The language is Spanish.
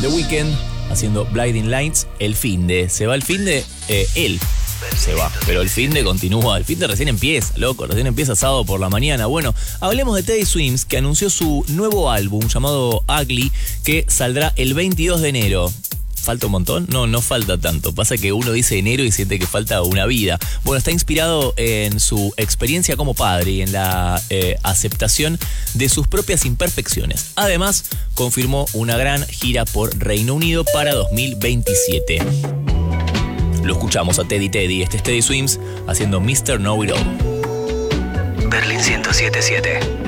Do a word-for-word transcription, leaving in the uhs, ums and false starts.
The Weeknd haciendo Blinding Lights. El finde, se va el finde, eh, él se va, pero el finde continúa. El finde recién empieza, loco, recién empieza sábado por la mañana. Bueno, hablemos de Teddy Swims, que anunció su nuevo álbum llamado Ugly, que saldrá el veintidós de enero. ¿Falta un montón? No, no falta tanto. Pasa que uno dice enero y siente que falta una vida. Bueno, está inspirado en su experiencia como padre y en la eh, aceptación de sus propias imperfecciones. Además, confirmó una gran gira por Reino Unido para dos mil veintisiete. Lo escuchamos a Teddy Teddy, este es Teddy Swims haciendo mister Know It All. Berlín ciento siete punto siete.